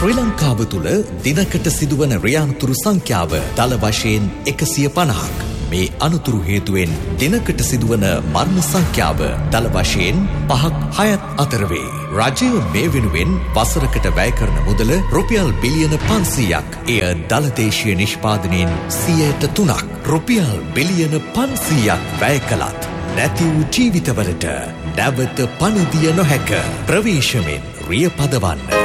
ශ්‍රී ලංකාව තුළ දිනකට සිදුවන රියාන්තුරු සංඛ්‍යාව දළ වශයෙන් 150ක්. මේ අනතුරු හේතුවෙන් දිනකට සිදුවන මරණ සංඛ්‍යාව දළ වශයෙන් 5-6 අතර වේ. රජය මේ වෙනුවෙන් වසරකට වැය කරන මුදල රුපියල් බිලියන 500ක්. එය දළ දේශීය නිෂ්පාදනයෙන් 3%. රුපියල් බිලියන 500ක් වැය කළත් නැති වූ ජීවිතවලට නැවත පණ දිය නොහැක. ප්‍රවේශමෙන් රිය පදවන්න.